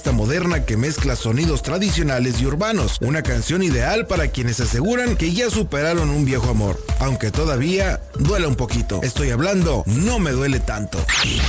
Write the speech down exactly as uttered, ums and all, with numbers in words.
moderna que mezcla sonidos tradicionales y urbanos, una canción ideal para quienes aseguran que ya superaron un viejo amor, aunque todavía duela un poquito. Estoy hablando No me duele tanto.